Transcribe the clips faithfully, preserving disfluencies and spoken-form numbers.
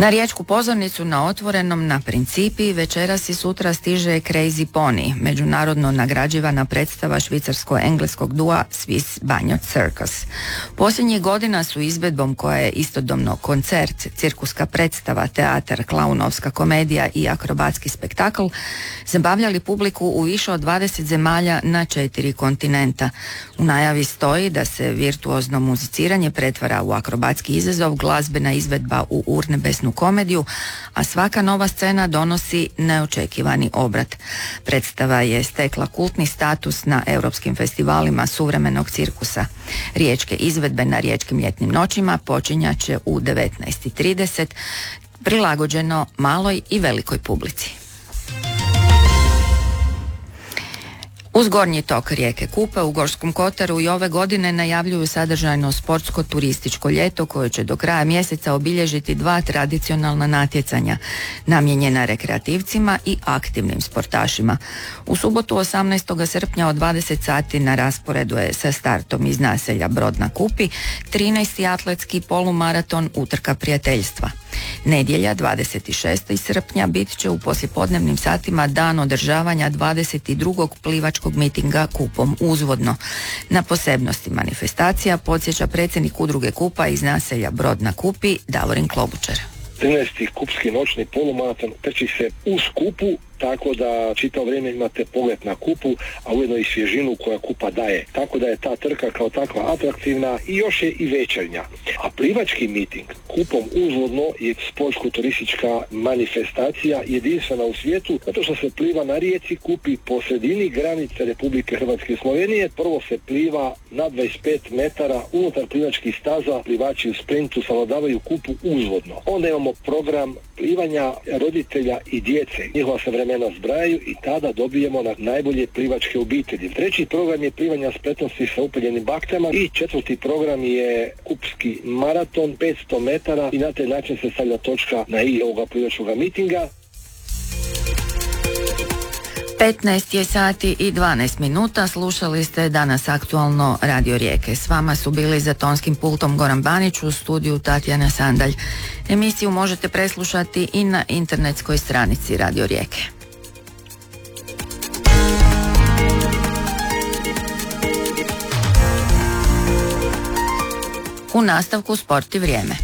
Na riječku pozornicu na Otvorenom na Principi večeras i sutra stiže Crazy Pony, međunarodno nagrađivana predstava švicarsko-engleskog dua Swiss Banjo Circus. Posljednjih godina su izvedbom koja je istodobno koncert, cirkuska predstava, teatar, klaunovska komedija i akrobatski spektakl zabavljali publiku u više od dvadeset zemalja na četiri kontinenta. U najavi stoji da se virtuozno muziciranje pretvara u akrobatski izazov, glazbena izvedba u urnebesnu komediju, a svaka nova scena donosi neočekivani obrat. Predstava je stekla kultni status na europskim festivalima suvremenog cirkusa. Riječke izvedbe na Riječkim ljetnim noćima počinjat će u devetnaest i trideset, prilagođeno maloj i velikoj publici. Uz gornji tok rijeke Kupe u Gorskom Kotaru i ove godine najavljuju sadržajno sportsko turističko ljeto koje će do kraja mjeseca obilježiti dva tradicionalna natjecanja namijenjena rekreativcima i aktivnim sportašima. U subotu osamnaestog srpnja od dvadeset sati na rasporedu je sa startom iz naselja Brod na Kupi trinaesti atletski polumaraton Utrka prijateljstva. Nedjelja dvadeset šestog srpnja bit će u poslijepodnevnim satima dan održavanja dvadeset drugog plivačkog mitinga Kupom uzvodno. Na posebnosti manifestacija podsjeća predsjednik udruge Kupa iz naselja Brod na Kupi Davorin Klobučar. trinaesti kupski noćni polumaraton trči se uz Kupu, tako da čitavo vrijeme imate pogled na Kupu, a ujedno i svježinu koja Kupa daje. Tako da je ta trka kao takva atraktivna i još je i večernja. A plivački miting Kupom uzvodno je sportsko-turistička manifestacija jedinstvena u svijetu, zato što se pliva na rijeci Kupi po sredini granice Republike Hrvatske i Slovenije. Prvo se pliva na dvadeset pet metara unutar plivačkih staza, plivači u sprintu savladavaju Kupu uzvodno. Onda imamo program plivanja roditelja i djece. Njihova se vremena zbrajaju i tada dobijemo na najbolje plivačke obitelji. Treći program je plivanja spretnosti sa upaljenim baktama i četvrti program je kupski maraton petsto metara i na taj način se stavlja točka na i ovoga plivačkog mitinga. petnaest je sati i dvanaest minuta, slušali ste danas aktualno Radio Rijeke. S vama su bili za tonskim pultom Goran Banić, u studiju Tatjana Sandalj. Emisiju možete preslušati i na internetskoj stranici Radio Rijeke. U nastavku Sport i vrijeme.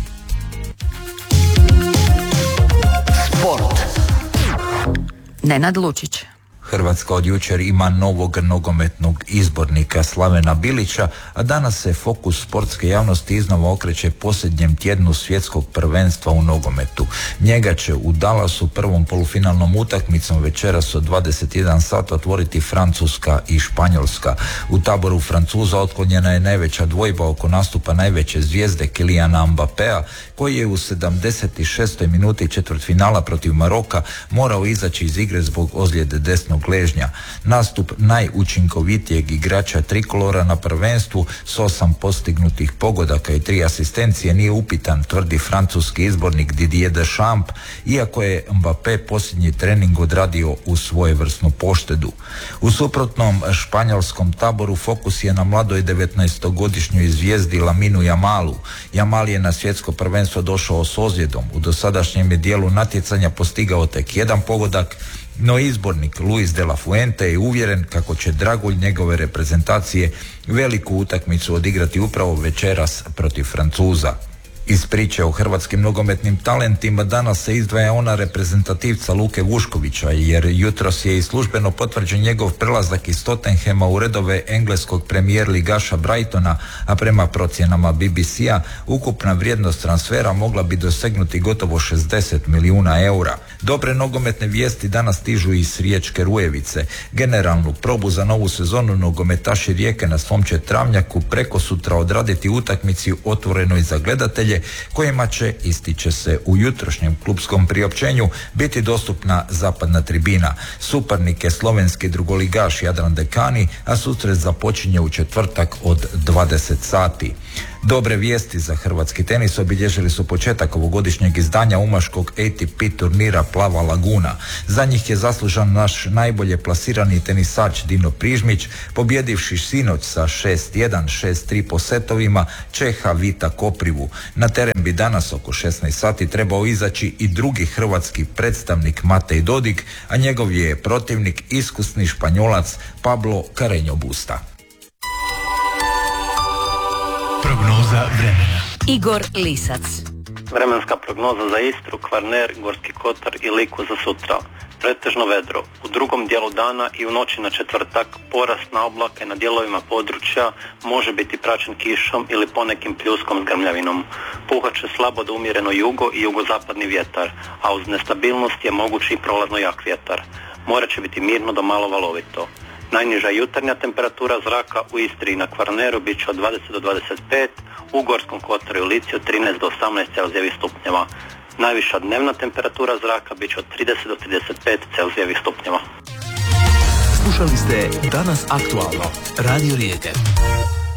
Sport. Nenad Lučić. Hrvatska od jučer ima novog nogometnog izbornika Slavena Bilića, a danas se fokus sportske javnosti iznova okreće posljednjem tjednu svjetskog prvenstva u nogometu. Njega će u Dallasu prvom polufinalnom utakmicom večeras od dvadeset jedan sat otvoriti Francuska i Španjolska. U taboru Francuza otklonjena je najveća dvojba oko nastupa najveće zvijezde Kyliana Mbappéa, koji je u sedamdeset šestoj minuti četvrtfinala protiv Maroka morao izaći iz igre zbog ozljede desnog gležnja. Nastup najučinkovitijeg igrača trikolora na prvenstvu s osam postignutih pogodaka i tri asistencije nije upitan, tvrdi francuski izbornik Didier Deschamps, iako je Mbappé posljednji trening odradio u svojevrsnu poštedu. U suprotnom španjolskom taboru fokus je na mladoj devetnaestogodišnjoj zvijezdi Laminu Jamalu. Jamal je na svjetsko prvenstvo došao s ozljedom. U dosadašnjem je dijelu natjecanja postigao tek jedan pogodak, no izbornik Luis de la Fuente je uvjeren kako će dragulj njegove reprezentacije veliku utakmicu odigrati upravo večeras protiv Francuza. Iz priče o hrvatskim nogometnim talentima danas se izdvaja ona reprezentativca Luke Vuškovića, jer jutros je i službeno potvrđen njegov prelazak iz Tottenhema u redove engleskog premijer ligaša Brightona, a prema procjenama B B C-a ukupna vrijednost transfera mogla bi dosegnuti gotovo šezdeset milijuna eura. Dobre nogometne vijesti danas stižu iz Riječke Rujevice. Generalnu probu za novu sezonu nogometaši Rijeke na svom će travnjaku preko sutra odraditi utakmici otvorenoj za gledatelje, kojima će, ističe se u jutrošnjem klubskom priopćenju, biti dostupna zapadna tribina. Suparnik je slovenski drugoligaš Jadran Dekani, a susret započinje u četvrtak od dvadeset sati. Dobre vijesti za hrvatski tenis obilježili su početak ovogodišnjeg izdanja umaškog A T P turnira Plava Laguna. Za njih je zaslužan naš najbolje plasirani tenisač Dino Prižmić, pobjedivši sinoć sa šest jedan, šest tri po setovima Čeha Vita Koprivu. Na teren bi danas oko šesnaest sati trebao izaći i drugi hrvatski predstavnik Matej Dodig, a njegov je protivnik iskusni Španjolac Pablo Carreño Busta. Prognoza vremena. Igor Lisac. Vremenska prognoza za Istru, Kvarner, Gorski kotar i Liku za sutra. Pretežno vedro. U drugom dijelu dana i u noći na četvrtak porast na oblake na dijelovima područja može biti praćen kišom ili ponekim pljuskom s grmljavinom. Puhat će slabo do umjereno jugo i jugozapadni vjetar, a uz nestabilnost je mogući i prolazno jak vjetar. More će biti mirno do malo valovito. Najniža jutarnja temperatura zraka u Istri i na Kvarneru bit će od dvadeset do dvadeset pet, u Gorskom kotaru i Lici od trinaest do osamnaest celzijevih stupnjeva. Najviša dnevna temperatura zraka bit će od trideset do trideset pet celzijevih stupnjeva. Slušali ste Danas aktualno, Radio Rijeke.